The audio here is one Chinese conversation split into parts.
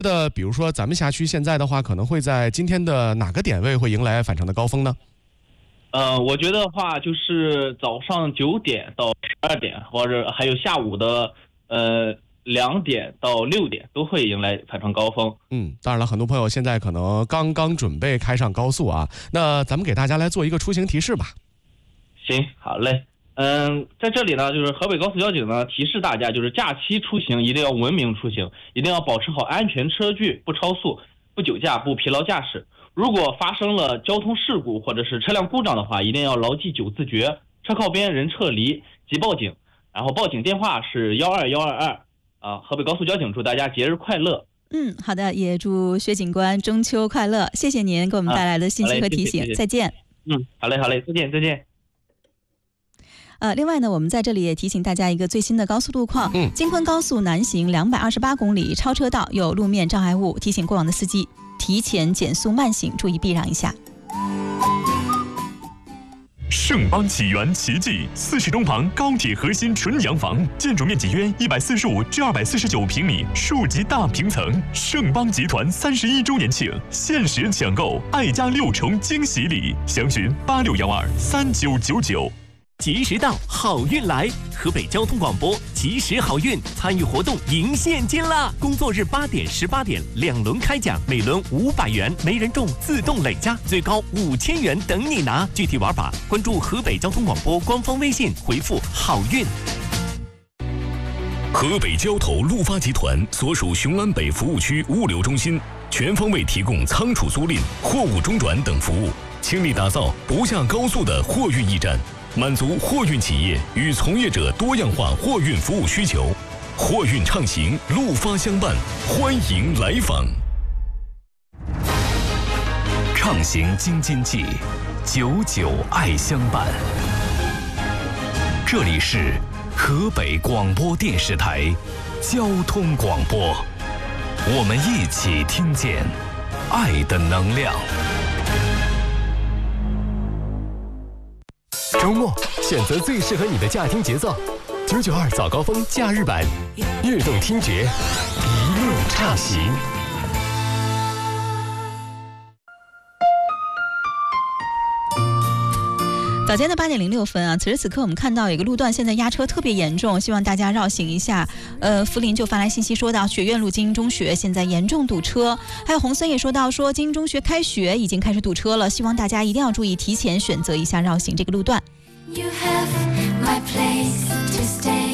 比如说咱们辖区现在的话，可能会在今天的哪个点位会迎来返程的高峰呢？ 我觉得话就是早上9点到12点，或者还有下午的2点到6点都会迎来返程高峰。 当然了，很多朋友现在可能刚刚准备开上高速啊，那咱们给大家来做一个出行提示吧。 行，好嘞。在这里呢，就是河北高速交警呢提示大家，就是假期出行一定要文明出行，一定要保持好安全车距，不超速，不酒驾，不疲劳驾驶。如果发生了交通事故或者是车辆故障的话，一定要牢记9字诀：车靠边，人撤离，即报警。然后报警电话是12122。河北高速交警祝大家节日快乐。 好的，也祝薛警官中秋快乐。谢谢您给我们带来的信息和提醒，再见。 好嘞，再见。 另外呢，我们在这里也提醒大家一个最新的高速路况。京昆高速南行228公里，超车道有路面障碍物，提醒过往的司机提前减速慢行，注意避让一下。 盛邦起源奇迹，40中旁高铁核心纯洋房，建筑面积约145至249平米，数级大平层。盛邦集团31周年庆，限时抢购爱家6重惊喜礼，详询86123999。 及时到，好运来！河北交通广播及时好运，参与活动赢现金啦！工作日8点、18点2轮开奖，每轮500元，没人中自动累加，最高5000元等你拿。具体玩法关注河北交通广播官方微信，回复好运。 河北交投陆发集团所属雄安北服务区物流中心，全方位提供仓储租赁、货物中转等服务，倾力打造不下高速的货运驿站，满足货运企业与从业者多样化货运服务需求。货运畅行，陆发相伴，欢迎来访。畅行京津冀，久久爱相伴。这里是河北广播电视台交通广播，我们一起听见爱的能量。 周末选择最适合你的驾听节奏，992早高峰假日版，悦动听觉，一路畅行。 早间的8点06分啊，此时此刻我们看到有一个路段现在压车特别严重，希望大家绕行一下。福林就发来信息说到，学院路精英中学现在严重堵车，还有洪森也说到说精英中学开学已经开始堵车了，希望大家一定要注意，提前选择一下绕行这个路段。You have my place to stay。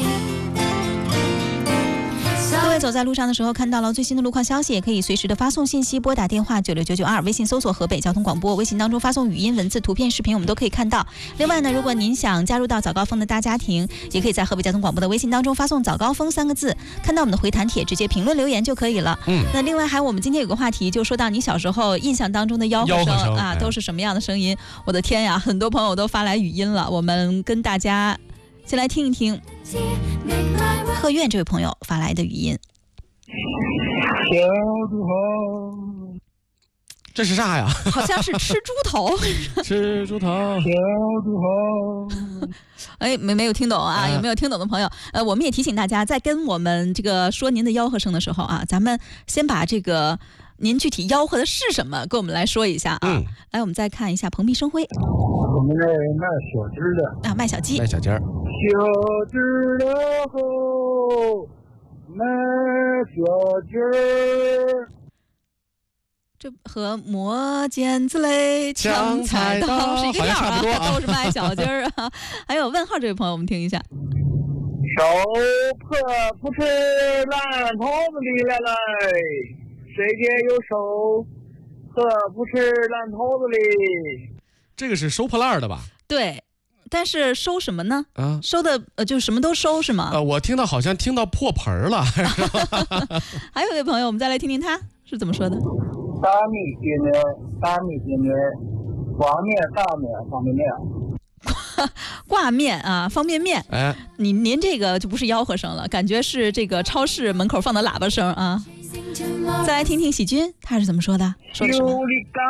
各位走在路上的时候看到了最新的路况消息，也可以随时的发送信息，拨打电话96992，微信搜索河北交通广播，微信当中发送语音、文字、图片、视频，我们都可以看到。另外呢，如果您想加入到早高峰的大家庭，也可以在河北交通广播的微信当中发送早高峰3个字，看到我们的回弹帖，直接评论留言就可以了。那另外还有我们今天有个话题，就说到你小时候印象当中的吆喝声啊，都是什么样的声音？我的天呀，很多朋友都发来语音了，我们跟大家先来听一听贺苑这位朋友发来的语音。 小猪头， 这是啥呀？ 好像是吃猪头。 吃猪头， 小猪头。 哎，没有听懂啊？有没有听懂的朋友？我们也提醒大家，在跟我们这个说您的吆喝声的时候啊，咱们先把这个您具体吆喝的是什么，跟我们来说一下啊。来，我们再看一下蓬荜生辉。 我们这卖小鸡的啊，卖小鸡， 卖小鸡儿。 小鸡的后。卖小鸡儿， 这和磨剪子嘞、抢菜刀是一个调啊，都是卖小鸡儿啊。还有问号这位朋友，我们听一下。 手破不吃烂头子里来来，谁家有手破不吃烂头子里？ 这个是收破烂的吧？ 对。但是收什么呢？ 啊， 收的就什么都收是吗？ 我听到好像听到破盆了。 还有一位朋友，我们再来听听他是怎么说的。 大米筋面，大米筋面，挂面大面方便面。 挂面啊，方便面。 哎，您这个就不是吆喝声了，感觉是这个超市门口放的喇叭声啊。再来听听喜军他是怎么说的？说的什么？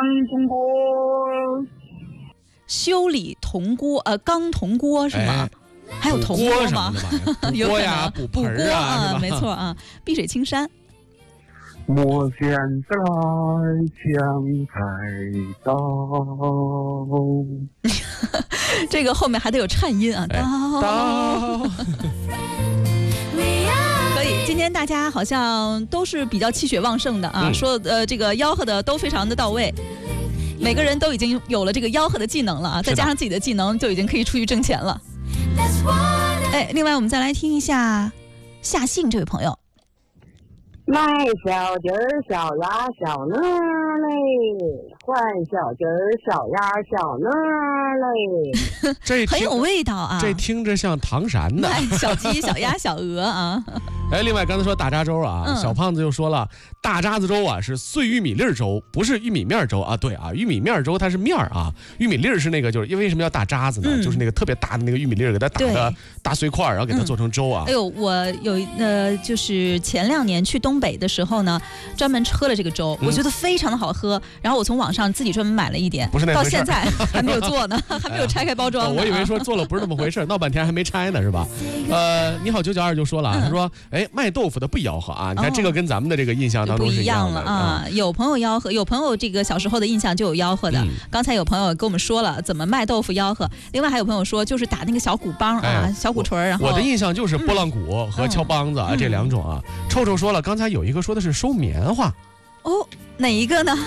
修理铜锅，钢铜锅是吗？还有铜锅吗？ 补锅呀，补盆啊， 没错啊。碧水青山， 莫现在想太刀。 这个后面还得有颤音啊， 刀。 可以，今天大家好像都是比较气血旺盛的啊，说这个吆喝的都非常的到位，每个人都已经有了这个吆喝的技能了啊，再加上自己的技能，就已经可以出去挣钱了。哎，另外我们再来听一下夏信这位朋友。 卖小鸡儿小鸭小鹅嘞，换小鸡儿小鸭小鹅嘞， 这很有味道啊！ 这听着像唐山的。 卖小鸡、小鸭、小鹅啊！ 哎，另外刚才说大渣粥啊，小胖子就说了，大渣子粥啊是碎玉米粒儿粥，不是玉米面粥啊。对啊，玉米面粥它是面啊，玉米粒儿是那个，就是因为为什么叫大渣子呢？就是那个特别大的那个玉米粒儿，给它打的大碎块，然后给它做成粥啊。 哎呦，我有就是前2年去东北的时候呢，专门喝了这个粥，我觉得非常的好喝。然后我从网上自己专门买了一点， 不是那回事， 到现在还没有做呢，还没有拆开包装呢。 我以为说做了不是那么回事，闹半天还没拆呢，是吧？你好992就说了，他说，哎，卖豆腐的不吆喝啊，你看这个跟咱们的这个印象当中是一样的啊。有朋友吆喝，有朋友这个小时候的印象就有吆喝的。刚才有朋友跟我们说了怎么卖豆腐吆喝，另外还有朋友说就是打那个小鼓梆啊，小鼓槌，然后我的印象就是拨浪鼓和敲梆子啊，这2种啊。臭臭说了，刚才有一个说的是收棉花， 哦，哪一个呢？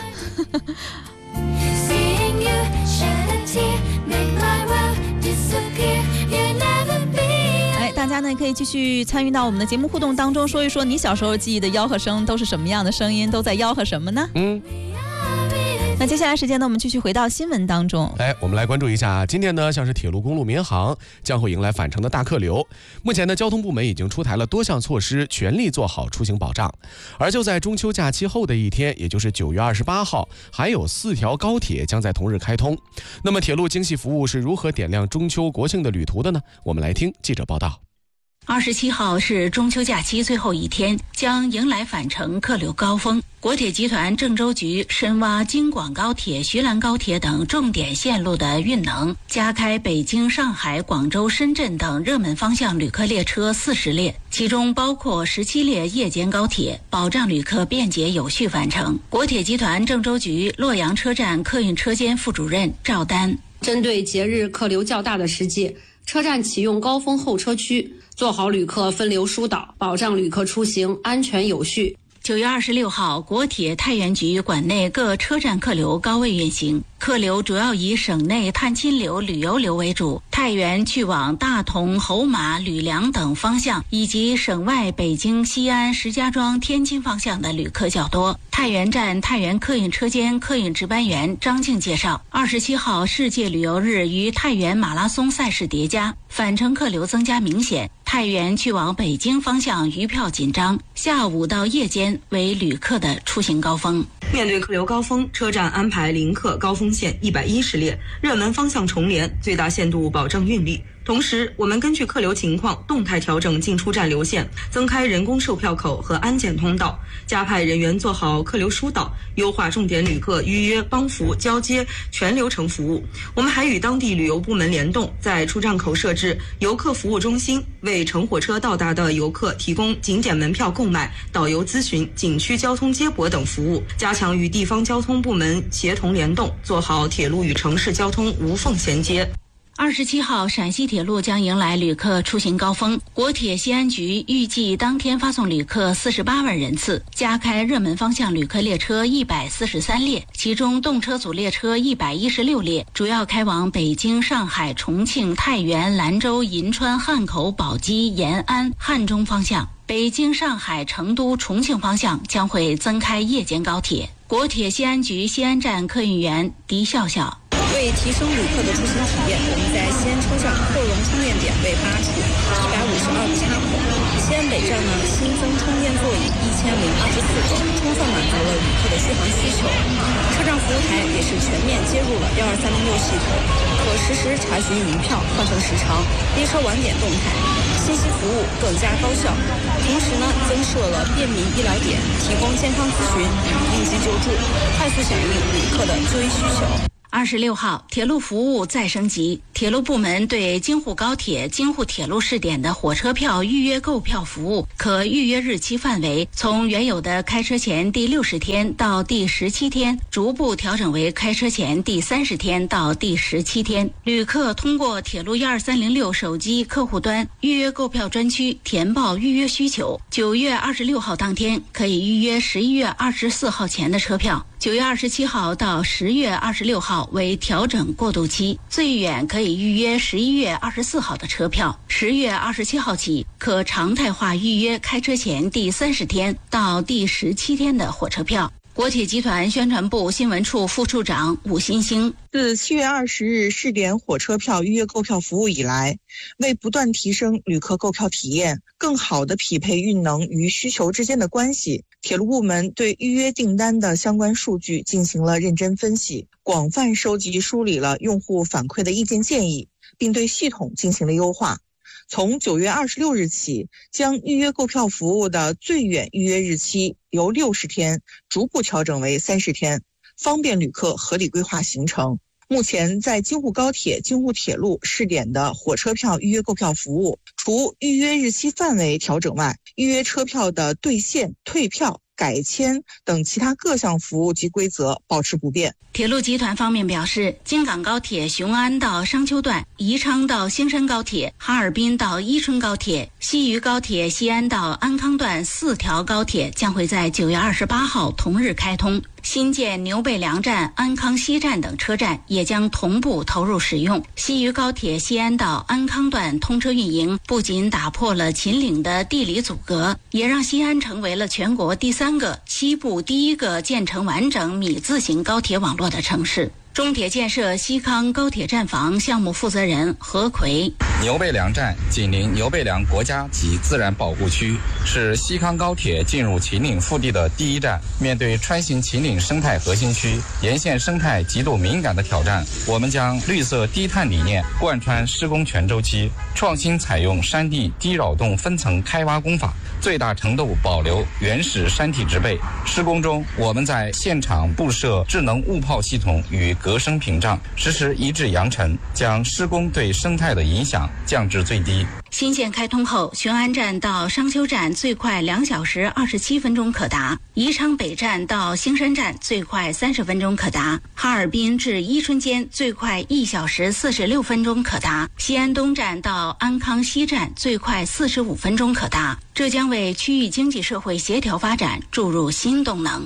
大家呢可以继续参与到我们的节目互动当中，说一说你小时候记忆的吆喝声都是什么样的声音，都在吆喝什么呢？那接下来时间呢，我们继续回到新闻当中。 来，我们来关注一下，今天呢，像是铁路、公路、民航将会迎来返程的大客流。目前呢，交通部门已经出台了多项措施，全力做好出行保障。而就在中秋假期后的一天，也就是9月28号，还有4条高铁将在同日开通。那么，铁路精细服务是如何点亮中秋国庆的旅途的呢？我们来听记者报道。 27号是中秋假期最后一天，将迎来返程客流高峰。国铁集团郑州局深挖京广高铁、徐兰高铁等重点线路的运能，加开北京、上海、广州、深圳等热门方向旅客列车40列，其中包括17列夜间高铁，保障旅客便捷有序返程。国铁集团郑州局洛阳车站客运车间副主任赵丹， 针对节日客流较大的时节，车站启用高峰候车区，做好旅客分流疏导，保障旅客出行安全有序。 9月26号，国铁太原局管内各车站客流高位运行，客流主要以省内探亲流、旅游流为主，太原去往大同、侯马、吕梁等方向，以及省外北京、西安、石家庄、天津方向的旅客较多。太原站太原客运车间客运值班员张静介绍，27号世界旅游日与太原马拉松赛事叠加，返程客流增加明显。太原去往北京方向余票紧张，下午到夜间为旅客的出行高峰。 面对客流高峰，车站安排临客高峰线110列，热门方向重联，最大限度保证运力。同时，我们根据客流情况动态调整进出站流线，增开人工售票口和安检通道，加派人员做好客流疏导，优化重点旅客预约、帮扶、交接全流程服务。我们还与当地旅游部门联动，在出站口设置游客服务中心，为乘火车到达的游客提供景点门票购买、导游咨询、景区交通接驳等服务，加强与地方交通部门协同联动，做好铁路与城市交通无缝衔接。 27号，陕西铁路将迎来旅客出行高峰。国铁西安局预计当天发送旅客48万人次，加开热门方向旅客列车143列，其中动车组列车116列，主要开往北京、上海、重庆、太原、兰州、银川、汉口、宝鸡、延安、汉中方向。北京、上海、成都、重庆方向将会增开夜间高铁。国铁西安局西安站客运员狄笑笑。 为提升旅客的出行体验，我们在西安车站扩容充电点为8处，152个插口。西安北站呢新增充电座椅1024个，充分满足了旅客的续航需求。车站服务台也是全面接入了12306系统，可实时查询云票、换乘时长、列车晚点动态，信息服务更加高效。同时呢，增设了便民医疗点，提供健康咨询与应急救助，快速响应旅客的就医需求。 26号，铁路服务再升级。 铁路部门对京沪高铁、京沪铁路试点的火车票预约购票服务，可预约日期范围从原有的开车前第60天到第17天，逐步调整为开车前第30天到第17天。旅客通过铁路12306手机客户端预约购票专区填报预约需求，9月26号当天可以预约11月24号前的车票。9月27号到10月26号为调整过渡期，最远可以预约11月24号的车票。10月27号起，可常态化预约开车前第30天到第17天的火车票。国铁集团宣传部新闻处副处长武新兴， 自7月20日试点火车票预约购票服务以来，为不断提升旅客购票体验，更好地匹配运能与需求之间的关系，铁路部门对预约订单的相关数据进行了认真分析，广泛收集梳理了用户反馈的意见建议，并对系统进行了优化。从9月26日起，将预约购票服务的最远预约日期由60天逐步调整为30天，方便旅客合理规划行程。目前在京沪高铁、京沪铁路试点的火车票预约购票服务，除预约日期范围调整外，预约车票的兑现、退票、改签等其他各项服务及规则保持不变。 铁路集团方面表示，京港高铁雄安到商丘段、宜昌到兴山高铁、哈尔滨到伊春高铁、西渝高铁西安到安康段4条高铁将会在9月28号同日开通。新建牛背梁站、安康西站等车站也将同步投入使用。西渝高铁西安到安康段通车运营，不仅打破了秦岭的地理阻隔，也让西安成为了全国第3个、西部第1个建成完整米字形高铁网络的城市。中铁建设西康高铁站房项目负责人何奎， 牛背梁站紧邻牛背梁国家级自然保护区，是西康高铁进入秦岭腹地的第1站。面对穿行秦岭生态核心区沿线生态极度敏感的挑战，我们将绿色低碳理念贯穿施工全周期，创新采用山地低扰动分层开挖工法，最大程度保留原始山体植被。施工中，我们在现场布设智能雾炮系统与隔声屏障，实施一致扬尘，将施工对生态的影响降至最低。 新线开通后，雄安站到商丘站最快2小时27分钟可达，宜昌北站到兴山站最快30分钟可达，哈尔滨至伊春间最快1小时46分钟可达，西安东站到安康西站最快45分钟可达。这将为区域经济社会协调发展注入新动能。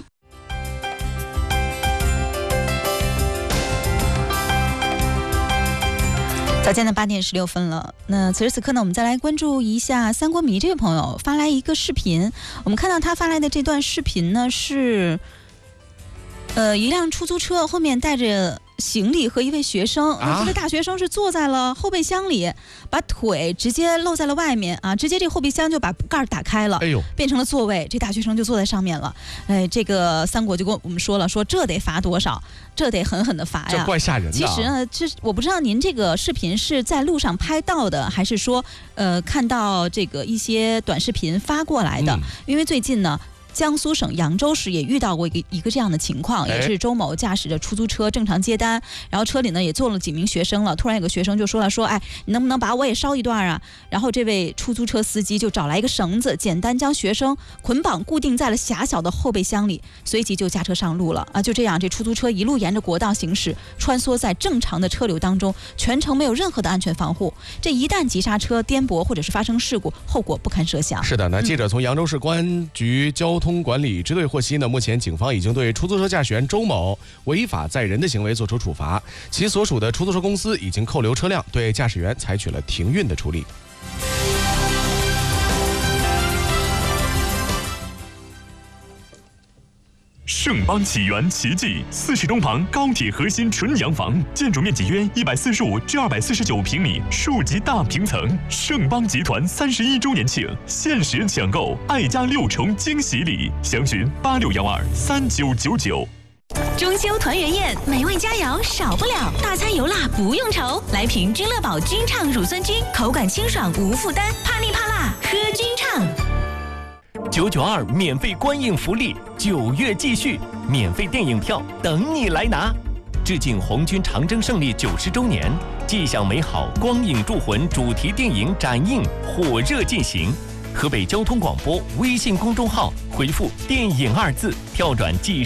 早间的8点16分了。那此时此刻呢，我们再来关注一下三国迷这位朋友发来一个视频。我们看到他发来的这段视频呢，是一辆出租车后面带着行李和一位学生，这个大学生是坐在了后备箱里，把腿直接露在了外面啊，直接这后备箱就把盖打开了，变成了座位，这大学生就坐在上面了。这个三国就跟我们说了，说这得罚多少，这得狠狠的罚呀， 这怪吓人的。 其实呢，我不知道您这个视频是在路上拍到的，还是说看到这个一些短视频发过来的，因为最近呢，江苏省扬州市也遇到过一个这样的情况，也是周某驾驶着出租车正常接单，然后车里呢也坐了几名学生了，突然有个学生就说了，说你能不能把我也捎一段啊？然后这位出租车司机就找来一个绳子，简单将学生捆绑固定在了狭小的后备箱里，随即就驾车上路了啊！就这样，这出租车一路沿着国道行驶，穿梭在正常的车流当中，全程没有任何的安全防护。这一旦急刹车、颠簸或者是发生事故，后果不堪设想。 是的，那记者从扬州市公安局交通管理支队获悉呢，目前警方已经对出租车驾驶员周某违法载人的行为作出处罚，其所属的出租车公司已经扣留车辆，对驾驶员采取了停运的处理。 盛邦起源奇迹，40东旁高铁核心纯洋房，建筑面积约145至249平米，数级大平层。盛邦集团31周年庆，限时抢购爱家6重惊喜礼，详询86123999。 中秋团圆宴，美味佳肴少不了，大餐油辣不用愁，来瓶君乐宝君畅乳酸菌，口感清爽无负担，怕腻怕辣喝君畅。 992免费观影福利，9月继续，免费电影票等你来拿。致敬红军长征胜利90周年， 既享美好，光影铸魂主题电影展映火热进行。河北交通广播微信公众号回复"电影"2字，跳转即